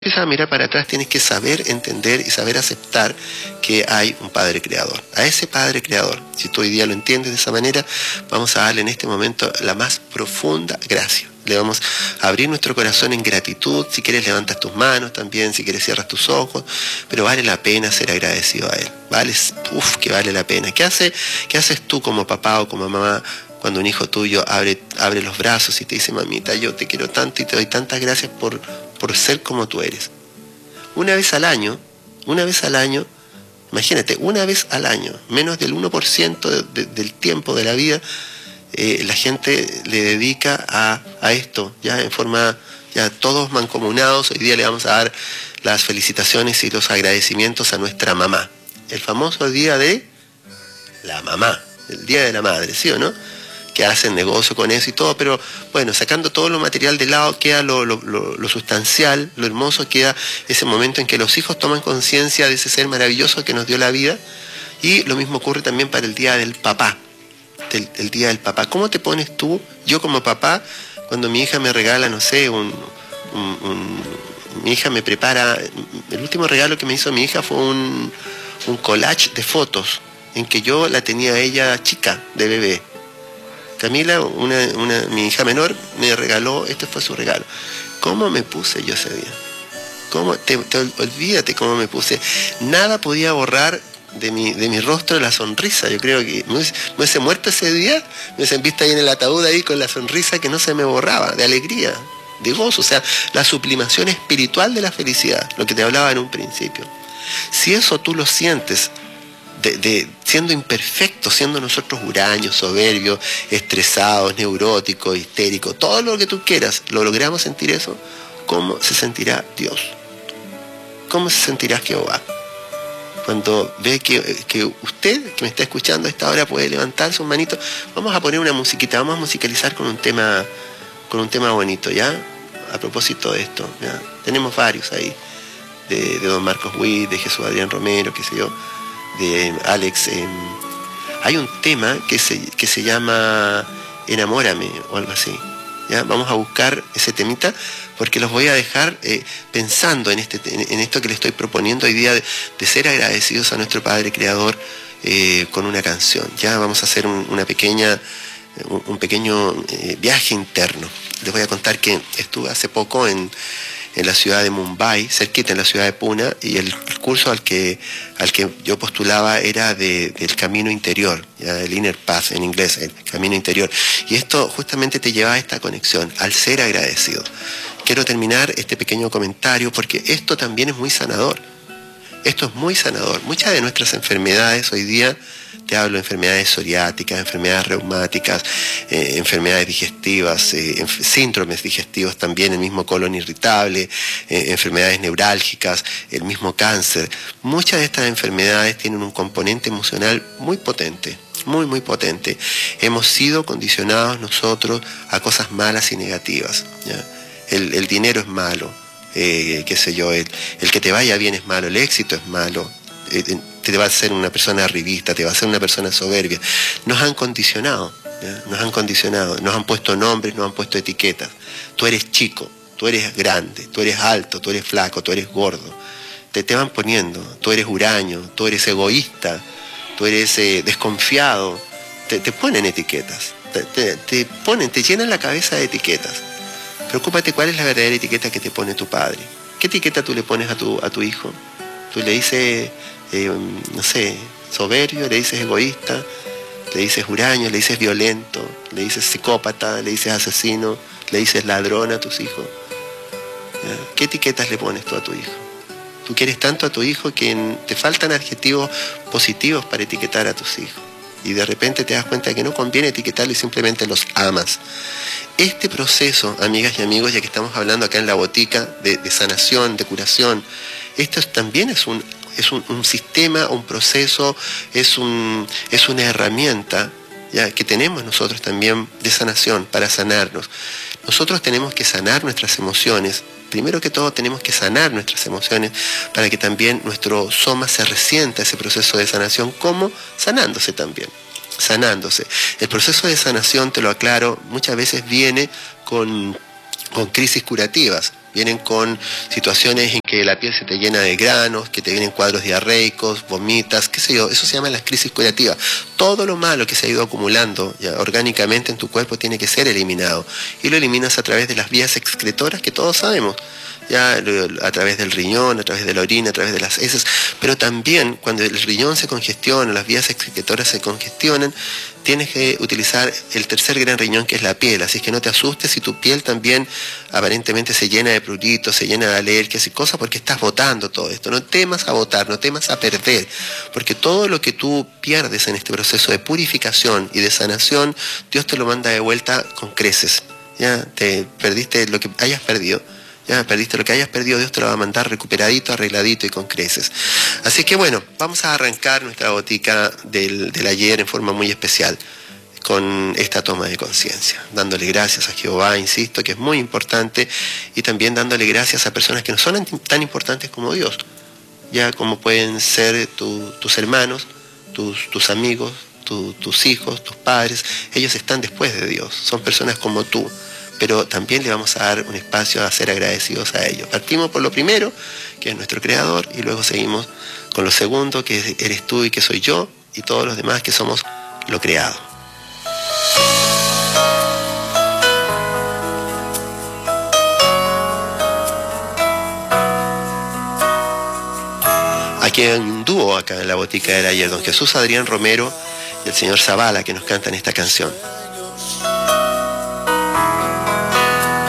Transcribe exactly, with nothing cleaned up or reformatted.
empiezas a mirar para atrás, tienes que saber entender y saber aceptar que hay un Padre Creador. A ese Padre Creador, si tú hoy día lo entiendes de esa manera, vamos a darle en este momento la más profunda gracia. Le vamos a abrir nuestro corazón en gratitud. Si quieres levantas tus manos también, si quieres cierras tus ojos, pero vale la pena ser agradecido a Él. Vale, uf, que vale la pena. ¿Qué hace, qué haces tú como papá o como mamá cuando un hijo tuyo abre, abre los brazos y te dice: mamita, yo te quiero tanto y te doy tantas gracias por, por ser como tú eres? Una vez al año, una vez al año, imagínate, una vez al año, menos del uno por ciento de, de, del tiempo de la vida, eh, la gente le dedica a, a esto, ya en forma, ya todos mancomunados. Hoy día le vamos a dar las felicitaciones y los agradecimientos a nuestra mamá. El famoso día de la mamá, el día de la madre, ¿sí o no? Que hacen negocio con eso y todo, pero bueno, sacando todo lo material de lado, queda lo, lo, lo, lo sustancial, lo hermoso, queda ese momento en que los hijos toman conciencia de ese ser maravilloso que nos dio la vida. Y lo mismo ocurre también para el día del papá, del, el día del papá. ¿Cómo te pones tú, yo como papá, cuando mi hija me regala, no sé, un, un, un mi hija me prepara, el último regalo que me hizo mi hija fue un, un collage de fotos, en que yo la tenía a ella chica, de bebé. Camila, una, una, mi hija menor, me regaló, este fue su regalo. ¿Cómo me puse yo ese día? ¿Cómo? Te, te, olvídate cómo me puse. Nada podía borrar de mi, de mi rostro la sonrisa. Yo creo que me hubiese, me hubiese muerto ese día, me hubiesen visto ahí en el ataúd ahí con la sonrisa que no se me borraba, de alegría, de gozo. O sea, la sublimación espiritual de la felicidad, lo que te hablaba en un principio. Si eso tú lo sientes, De, de, siendo imperfectos, siendo nosotros huraños, soberbios, estresados, neuróticos, histéricos, todo lo que tú quieras, lo logramos sentir eso, ¿cómo se sentirá Dios? ¿Cómo se sentirá Jehová? Cuando ve que, que usted, que me está escuchando a esta hora, puede levantar sus manitos. Vamos a poner una musiquita, vamos a musicalizar con un tema, con un tema bonito, ¿ya? A propósito de esto, ¿ya? Tenemos varios ahí, de, de don Marcos Witt, de Jesús Adrián Romero, qué sé yo, de Alex. Eh, hay un tema que se, que se llama Enamórame o algo así, ¿ya? Vamos a buscar ese temita porque los voy a dejar eh, pensando en, este, en, en esto que le estoy proponiendo hoy día, de, de ser agradecidos a nuestro Padre Creador eh, con una canción. Ya vamos a hacer un, una pequeña, un, un pequeño eh, viaje interno. Les voy a contar que estuve hace poco en en la ciudad de Mumbai, cerquita en la ciudad de Pune, y el curso al que, al que yo postulaba era de, del camino interior, ¿ya? El inner path en inglés, el camino interior. Y esto justamente te lleva a esta conexión, al ser agradecido. Quiero terminar este pequeño comentario porque esto también es muy sanador. Esto es muy sanador. Muchas de nuestras enfermedades hoy día, te hablo de enfermedades psoriáticas, enfermedades reumáticas, eh, enfermedades digestivas, eh, enf síndromes digestivos también, el mismo colon irritable, eh, enfermedades neurálgicas, el mismo cáncer. Muchas de estas enfermedades tienen un componente emocional muy potente, muy, muy potente. Hemos sido condicionados nosotros a cosas malas y negativas, ¿ya? El, el dinero es malo, eh, qué sé yo, el, el que te vaya bien es malo, el éxito es malo, eh, te va a hacer una persona arribista, te va a hacer una persona soberbia. Nos han condicionado, ¿ya? Nos han condicionado, nos han puesto nombres, nos han puesto etiquetas. Tú eres chico, tú eres grande, tú eres alto, tú eres flaco, tú eres gordo. Te, te van poniendo, tú eres huraño, tú eres egoísta, tú eres eh, desconfiado. Te, te ponen etiquetas, te, te, te ponen, te llenan la cabeza de etiquetas. Preocúpate cuál es la verdadera etiqueta que te pone tu padre. ¿Qué etiqueta tú le pones a tu, a tu hijo? Tú le dices, eh, no sé, soberbio, le dices egoísta, le dices huraño, le dices violento, le dices psicópata, le dices asesino, le dices ladrón a tus hijos. ¿Ya? ¿Qué etiquetas le pones tú a tu hijo? Tú quieres tanto a tu hijo que te faltan adjetivos positivos para etiquetar a tus hijos. Y de repente te das cuenta que no conviene etiquetarlo y simplemente los amas. Este proceso, amigas y amigos, ya que estamos hablando acá en la botica de, de sanación, de curación, esto también es un, es un, un sistema, un proceso, es, un, es una herramienta, ya, que tenemos nosotros también de sanación, para sanarnos. Nosotros tenemos que sanar nuestras emociones. Primero que todo tenemos que sanar nuestras emociones para que también nuestro soma se resienta ese proceso de sanación, como sanándose también, sanándose. El proceso de sanación, te lo aclaro, muchas veces viene con, con crisis curativas. vienen con situaciones en que la piel se te llena de granos, que te vienen cuadros diarreicos, vomitas, qué sé yo, eso se llama las crisis curativas. Todo lo malo que se ha ido acumulando ya, orgánicamente en tu cuerpo tiene que ser eliminado, y lo eliminas a través de las vías excretoras que todos sabemos, ya a través del riñón, a través de la orina, a través de las heces, pero también cuando el riñón se congestiona, las vías excretoras se congestionan, tienes que utilizar el tercer gran riñón, que es la piel. Así es que no te asustes si tu piel también aparentemente se llena de pruritos, se llena de alergias y cosas, porque estás botando todo esto. No temas a botar, no temas a perder, porque todo lo que tú pierdes en este proceso de purificación y de sanación, Dios te lo manda de vuelta con creces. Ya te perdiste lo que hayas perdido. Ya perdiste lo que hayas perdido, Dios te lo va a mandar recuperadito, arregladito y con creces. Así que bueno, vamos a arrancar nuestra botica del, del ayer en forma muy especial, con esta toma de conciencia, dándole gracias a Jehová, insisto, que es muy importante, y también dándole gracias a personas que no son tan importantes como Dios, ya como pueden ser tu, tus hermanos, tus, tus amigos, tu, tus hijos, tus padres. Ellos están después de Dios, son personas como tú, pero también le vamos a dar un espacio a ser agradecidos a ellos. Partimos por lo primero, que es nuestro Creador, y luego seguimos con lo segundo, que eres tú y que soy yo, y todos los demás que somos lo creado. Aquí hay un dúo acá en la botica del ayer, don Jesús Adrián Romero y el señor Zavala, que nos cantan esta canción.